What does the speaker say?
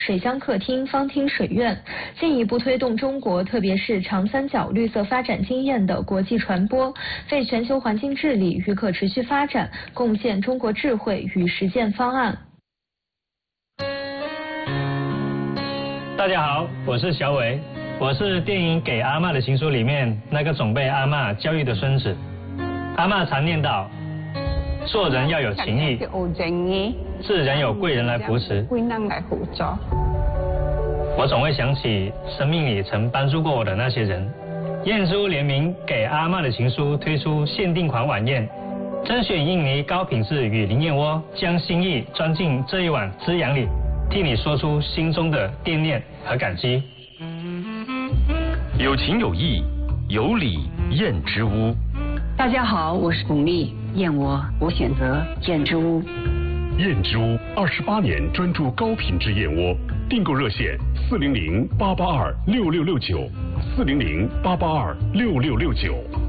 水乡客厅、方厅水院，进一步推动中国特别是长三角绿色发展经验的国际传播，为全球环境治理与可持续发展贡献中国智慧与实践方案。 大家好，我是小伟，我是电影《给阿嬷的情书》里面那个总被阿嬷教育的孙子。阿嬷常念叨，做人要有情义，自然有贵人来扶持。我总会想起生命里曾帮助过我的那些人。燕珠联名《给阿嬷的情书》推出限定款晚宴，甄选印尼高品质与灵燕窝，将心意装进这一碗滋养里，替你说出心中的惦念和感激。 有情有义，有礼燕之屋。 大家好，我是巩俐，燕窝我选择燕之屋。 燕之屋28年专注高品质燕窝，订购热线400-882-6669，400-882-6669。